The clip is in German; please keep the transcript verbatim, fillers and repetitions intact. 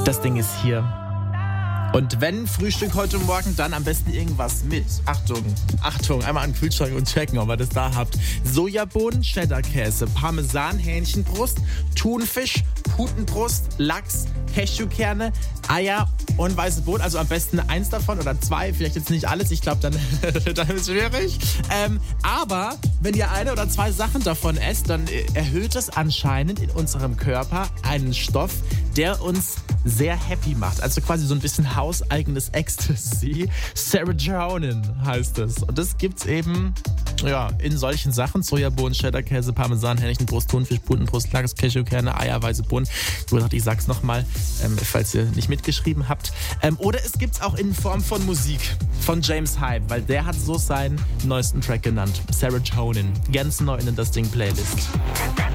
Das Ding ist hier. Und wenn Frühstück heute Morgen, dann am besten irgendwas mit. Achtung, Achtung, einmal an den Kühlschrank und checken, ob ihr das da habt. Sojabohnen, Cheddar-Käse, Parmesan, Hähnchenbrust, Thunfisch, Putenbrust, Lachs, Cashewkerne, Eier und weiße Bohnen. Also am besten eins davon oder zwei, vielleicht jetzt nicht alles. Ich glaube, dann, dann ist es schwierig. Ähm, aber wenn ihr eine oder zwei Sachen davon esst, dann erhöht es anscheinend in unserem Körper einen Stoff, der uns sehr happy macht. Also quasi so ein bisschen hauseigenes Ecstasy. Serotonin heißt es. Und das gibt's eben ja, in solchen Sachen. Sojabohnen, Cheddar-Käse, Parmesan, Hähnchenbrust, Thunfisch, Putenbrust, Lachs, Cashewkerne, Eier, weiße Bohnen. Ich dachte, ich sag's nochmal, ähm, falls ihr nicht mitgeschrieben habt. Ähm, oder es gibt's auch in Form von Musik von James Hype, weil der hat so seinen neuesten Track genannt. Serotonin. Ganz neu in das Ding Playlist.